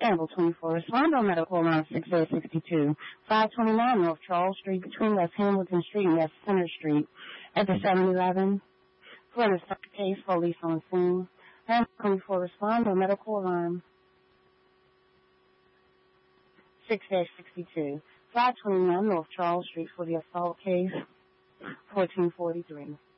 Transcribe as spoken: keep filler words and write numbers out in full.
Campbell twenty-four, respond on medical around six A sixty-two, five twenty-nine North Charles Street between West Hamilton Street and West Center Street at the seven eleven. For the case, police on scene. Campbell twenty-four, respond on medical alarm six A sixty-two, five twenty-nine North Charles Street for the assault case fourteen forty-three.